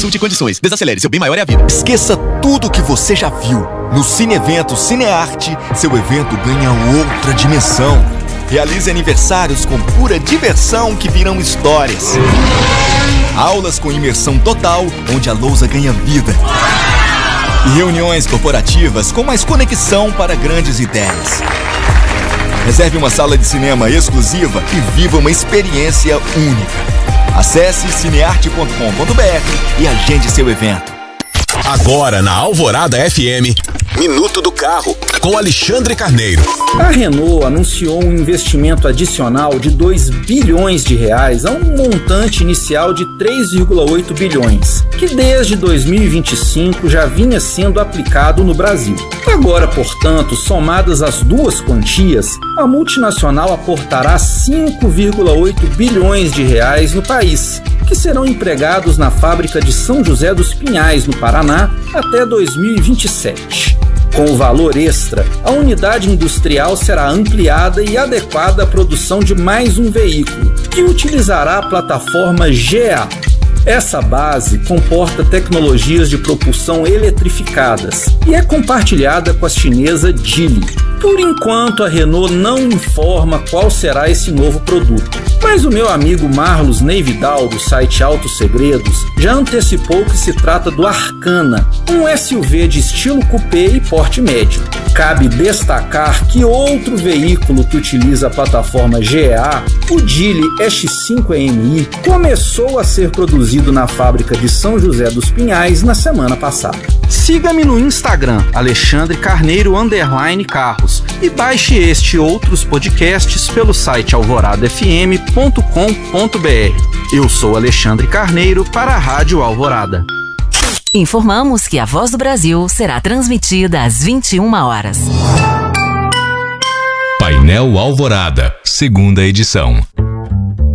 Consulte condições. Desacelere, seu bem maior é a vida. Esqueça tudo que você já viu. No Cine Evento Cinearte, seu evento ganha outra dimensão. Realize aniversários com pura diversão que viram histórias. Aulas com imersão total, onde a lousa ganha vida. E reuniões corporativas com mais conexão para grandes ideias. Reserve uma sala de cinema exclusiva e viva uma experiência única. Acesse cinearte.com.br e agende seu evento. Agora na Alvorada FM, Minuto do Carro, com Alexandre Carneiro. A Renault anunciou um investimento adicional de 2 bilhões de reais a um montante inicial de 3,8 bilhões, que desde 2025 já vinha sendo aplicado no Brasil. Agora, portanto, somadas as duas quantias, a multinacional aportará 5,8 bilhões de reais no país, que serão empregados na fábrica de São José dos Pinhais, no Paraná, até 2027. Com o valor extra, a unidade industrial será ampliada e adequada à produção de mais um veículo, que utilizará a plataforma GA. Essa base comporta tecnologias de propulsão eletrificadas e é compartilhada com a chinesa Geely. Por enquanto, a Renault não informa qual será esse novo produto, mas o meu amigo Marlos Neividal, do site Autos Segredos, já antecipou que se trata do Arcana, um SUV de estilo coupé e porte médio. Cabe destacar que outro veículo que utiliza a plataforma GEA, o Geely X5 começou a ser produzido na fábrica de São José dos Pinhais na semana passada. Siga-me no Instagram, Alexandre Carneiro _Carros, e baixe este e outros podcasts pelo site alvoradafm.com.br. Eu sou Alexandre Carneiro para a Rádio Alvorada. Informamos que a Voz do Brasil será transmitida às 21 horas. Painel Alvorada, segunda edição.